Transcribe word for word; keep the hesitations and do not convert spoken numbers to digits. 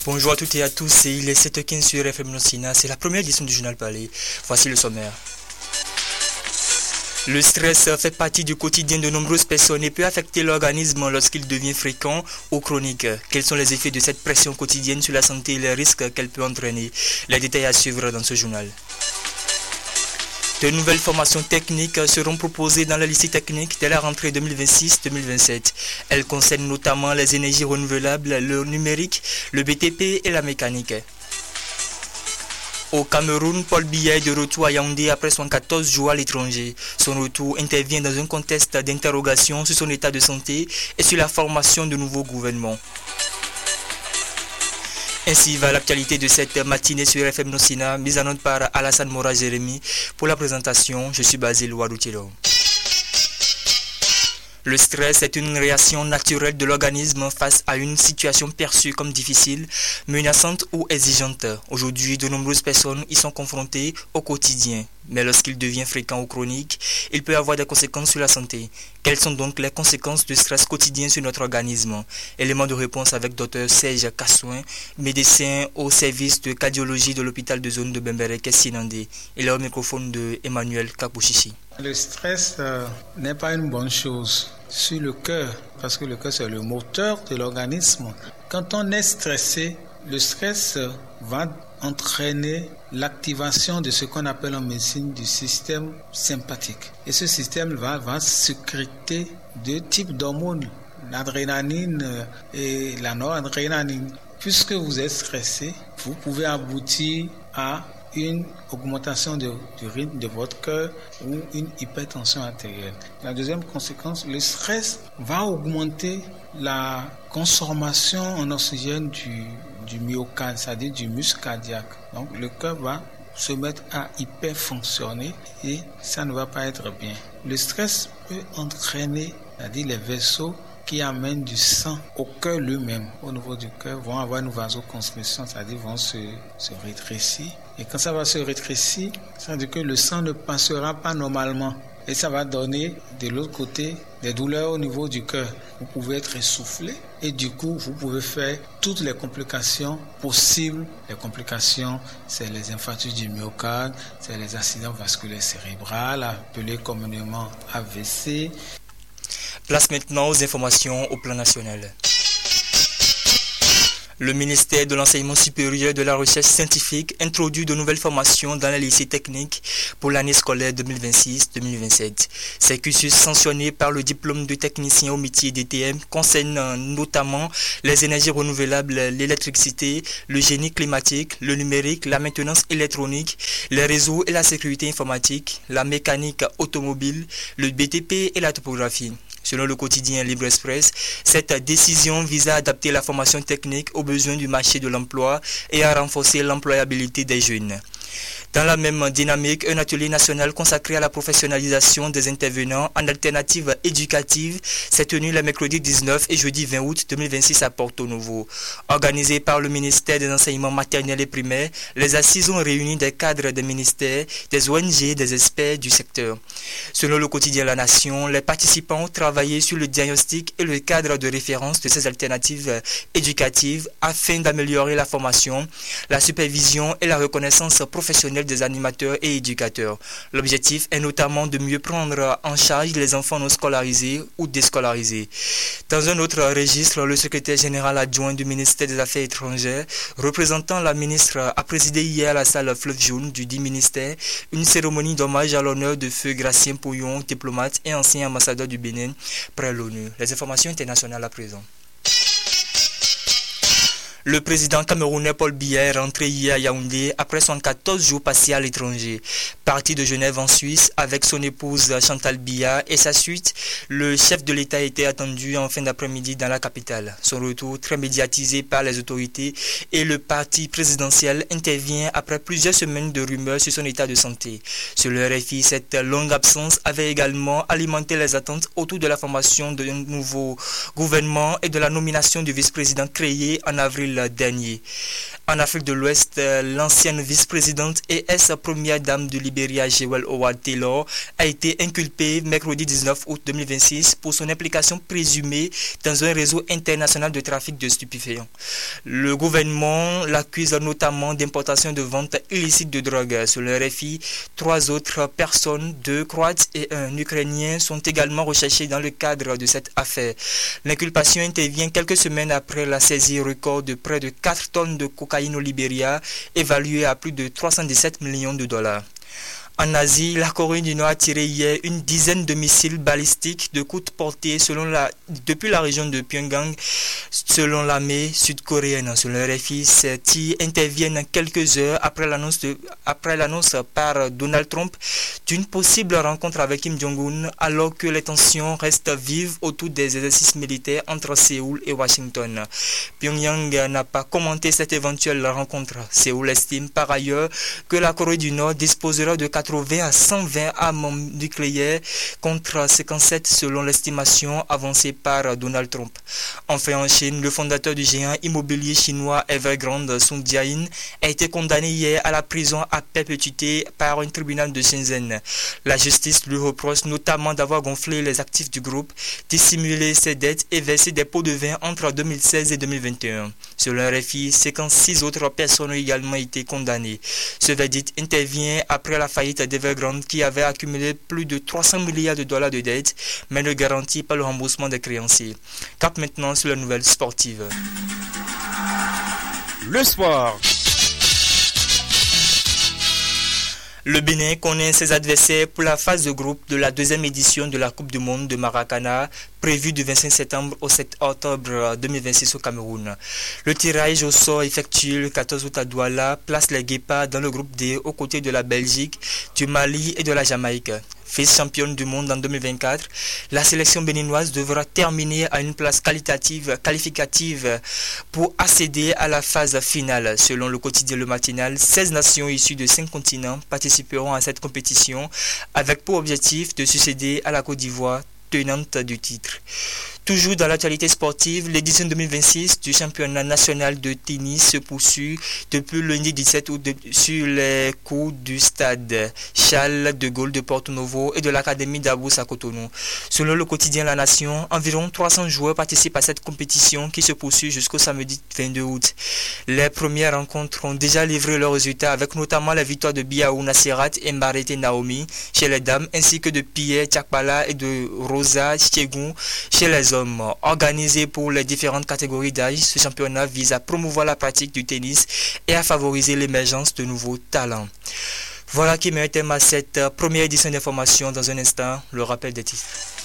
Bonjour à toutes et à tous, il est sept heures quinze sur F M Nocina, c'est la première édition du journal Parler. Voici le sommaire. Le stress fait partie du quotidien de nombreuses personnes et peut affecter l'organisme lorsqu'il devient fréquent ou chronique. Quels sont les effets de cette pression quotidienne sur la santé et les risques qu'elle peut entraîner? Les détails à suivre dans ce journal. De nouvelles formations techniques seront proposées dans le lycée technique dès la rentrée deux mille vingt-six deux mille vingt-sept. Elles concernent notamment les énergies renouvelables, le numérique, le B T P et la mécanique. Au Cameroun, Paul Biya est de retour à Yaoundé après soixante-quatorze jours à l'étranger. Son retour intervient dans un contexte d'interrogation sur son état de santé et sur la formation de nouveaux gouvernements. Ainsi va l'actualité de cette matinée sur F M Nocina, mise en note par Alassane Mora Jérémy. Pour la présentation, je suis Basile Ouadoutielo. Le stress est une réaction naturelle de l'organisme face à une situation perçue comme difficile, menaçante ou exigeante. Aujourd'hui, de nombreuses personnes y sont confrontées au quotidien. Mais lorsqu'il devient fréquent ou chronique, il peut avoir des conséquences sur la santé. Quelles sont donc les conséquences du stress quotidien sur notre organisme? Élément de réponse avec Dr Serge Kassouin, médecin au service de cardiologie de l'hôpital de zone de Bemberek-Sinandé. Il est au microphone de Emmanuel Kapouchichi. Le stress euh, n'est pas une bonne chose sur le cœur, parce que le cœur c'est le moteur de l'organisme. Quand on est stressé, le stress euh, va entraîner l'activation de ce qu'on appelle en médecine du système sympathique. Et ce système va, va sécréter deux types d'hormones, l'adrénaline et la noradrénaline. Puisque vous êtes stressé, vous pouvez aboutir à une augmentation de, du rythme de votre cœur ou une hypertension artérielle. La deuxième conséquence, le stress va augmenter la consommation en oxygène du, du myocarde, c'est-à-dire du muscle cardiaque. Donc le cœur va se mettre à hyperfonctionner et ça ne va pas être bien. Le stress peut entraîner, c'est-à-dire les vaisseaux qui amènent du sang au cœur lui-même, au niveau du cœur, vont avoir une vasoconstriction, c'est-à-dire vont se, se rétrécir. Et quand ça va se rétrécir, ça veut dire que le sang ne passera pas normalement. Et ça va donner de l'autre côté des douleurs au niveau du cœur. Vous pouvez être essoufflé et du coup, vous pouvez faire toutes les complications possibles. Les complications, c'est les infarctus du myocarde, c'est les accidents vasculaires cérébraux, appelés communément A V C. Place maintenant aux informations au plan national. Le ministère de l'Enseignement supérieur et de la Recherche scientifique introduit de nouvelles formations dans les lycées techniques pour l'année scolaire deux mille vingt-six deux mille vingt-sept. Ces cursus sanctionnés par le diplôme de technicien au métier D T M concernent notamment les énergies renouvelables, l'électricité, le génie climatique, le numérique, la maintenance électronique, les réseaux et la sécurité informatique, la mécanique automobile, le B T P et la topographie. Selon le quotidien Libre Express, cette décision vise à adapter la formation technique aux besoins du marché de l'emploi et à renforcer l'employabilité des jeunes. Dans la même dynamique, un atelier national consacré à la professionnalisation des intervenants en alternative éducative s'est tenu le mercredi dix-neuf et jeudi vingt août deux mille vingt-six à Porto Novo. Organisé par le ministère des enseignements maternels et primaires, les assises ont réuni des cadres des ministères, des O N G, des experts du secteur. Selon le quotidien La Nation, les participants ont travaillé sur le diagnostic et le cadre de référence de ces alternatives éducatives afin d'améliorer la formation, la supervision et la reconnaissance professionnelle des animateurs et éducateurs. L'objectif est notamment de mieux prendre en charge les enfants non scolarisés ou déscolarisés. Dans un autre registre, le secrétaire général adjoint du ministère des Affaires étrangères, représentant la ministre, a présidé hier à la salle Fleuve Jaune du dit ministère une cérémonie d'hommage à l'honneur de feu Gracien Pouillon, diplomate et ancien ambassadeur du Bénin près l'ONU. Les informations internationales à présent. Le président camerounais Paul Biya est rentré hier à Yaoundé après soixante-quatorze jours passés à l'étranger. Parti de Genève en Suisse avec son épouse Chantal Biya et sa suite, le chef de l'État était attendu en fin d'après-midi dans la capitale. Son retour, très médiatisé par les autorités et le parti présidentiel, intervient après plusieurs semaines de rumeurs sur son état de santé. Sur le R F I, cette longue absence avait également alimenté les attentes autour de la formation d'un nouveau gouvernement et de la nomination du vice-président créé en avril dernier. En Afrique de l'Ouest, l'ancienne vice-présidente et ex-première dame du Libéria, Jewel Howard Taylor, a été inculpée mercredi dix-neuf août deux mille vingt-six pour son implication présumée dans un réseau international de trafic de stupéfiants. Le gouvernement l'accuse notamment d'importation et de vente illicite de drogue. Sur le R F I, trois autres personnes, deux Croates et un Ukrainien, sont également recherchées dans le cadre de cette affaire. L'inculpation intervient quelques semaines après la saisie record de près de quatre tonnes de cocaïne au Libéria, évaluée à plus de trois cent dix-sept millions de dollars. En Asie, la Corée du Nord a tiré hier une dizaine de missiles balistiques de courte portée selon la, depuis la région de Pyongyang, selon l'armée sud-coréenne. Selon le R F I, ces tirs interviennent quelques heures après l'annonce, de, après l'annonce par Donald Trump d'une possible rencontre avec Kim Jong-un, alors que les tensions restent vives autour des exercices militaires entre Séoul et Washington. Pyongyang n'a pas commenté cette éventuelle rencontre. Séoul estime par ailleurs que la Corée du Nord disposera de quatre-vingts à cent vingt armes nucléaires contre cinquante-sept selon l'estimation avancée par Donald Trump. Enfin en Chine, le fondateur du géant immobilier chinois Evergrande, Sun Jiayin, a été condamné hier à la prison à perpétuité par un tribunal de Shenzhen. La justice lui reproche notamment d'avoir gonflé les actifs du groupe, dissimulé ses dettes et versé des pots de vin entre deux mille seize et deux mille vingt et un. Selon R F I, cinquante-six autres personnes ont également été condamnées. Ce verdict intervient après la faillite d'Evergrande qui avait accumulé plus de trois cents milliards de dollars de dettes, mais ne garantit pas le remboursement des créanciers. Cap maintenant sur la nouvelle sportive. Le sport. Le Bénin connaît ses adversaires pour la phase de groupe de la deuxième édition de la Coupe du Monde de Maracana, prévue du vingt-cinq septembre au sept octobre deux mille vingt-six au Cameroun. Le tirage au sort effectué le quatorze août à Douala place les Guépards dans le groupe D aux côtés de la Belgique, du Mali et de la Jamaïque. Vice-championne du monde en deux mille vingt-quatre, la sélection béninoise devra terminer à une place qualitative, qualificative pour accéder à la phase finale. Selon le quotidien Le Matinal, seize nations issues de cinq continents participeront à cette compétition avec pour objectif de succéder à la Côte d'Ivoire, tenante du titre. Toujours dans l'actualité sportive, l'édition deux mille vingt-six du championnat national de tennis se poursuit depuis le lundi dix-sept août de, sur les cours du stade Charles de Gaulle de Porto Novo et de l'académie d'Abous à Cotonou. Selon le quotidien La Nation, environ trois cents joueurs participent à cette compétition qui se poursuit jusqu'au samedi vingt-deux août. Les premières rencontres ont déjà livré leurs résultats avec notamment la victoire de Biaou Nassirat et Mbarete Naomi chez les dames ainsi que de Pierre Tchakbala et de Rosa Chegou chez les hommes. Organisé pour les différentes catégories d'âge, ce championnat vise à promouvoir la pratique du tennis et à favoriser l'émergence de nouveaux talents. Voilà qui met un thème à cette première édition d'information. Dans un instant, le rappel des titres.